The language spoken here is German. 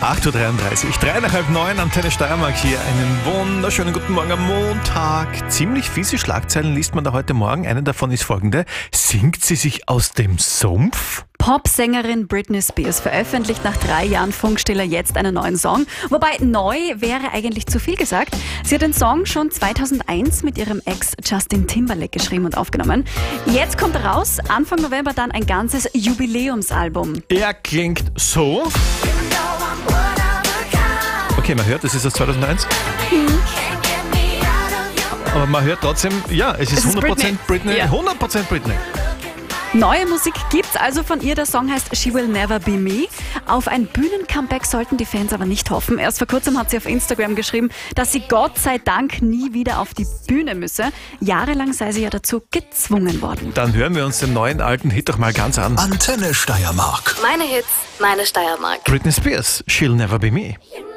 8.33 Uhr, 8:03, Antenne Steiermark hier. Einen wunderschönen guten Morgen am Montag. Ziemlich fiese Schlagzeilen liest man da heute Morgen. Eine davon ist folgende. Singt sie sich aus dem Sumpf? Popsängerin Britney Spears veröffentlicht nach 3 Jahren Funkstille jetzt einen neuen Song. Wobei neu wäre eigentlich zu viel gesagt. Sie hat den Song schon 2001 mit ihrem Ex Justin Timberlake geschrieben und aufgenommen. Jetzt kommt raus, Anfang November dann ein ganzes Jubiläumsalbum. Er klingt so. Okay, man hört, das ist aus 2001. Aber man hört trotzdem, ja, es ist 100% Britney. Ja. 100% Britney. Neue Musik gibt's also von ihr. Der Song heißt She Will Never Be Me. Auf ein Bühnen-Comeback sollten die Fans aber nicht hoffen. Erst vor kurzem hat sie auf Instagram geschrieben, dass sie Gott sei Dank nie wieder auf die Bühne müsse. Jahrelang sei sie ja dazu gezwungen worden. Dann hören wir uns den neuen alten Hit doch mal ganz an. Antenne Steiermark. Meine Hits, meine Steiermark. Britney Spears, She'll Never Be Me.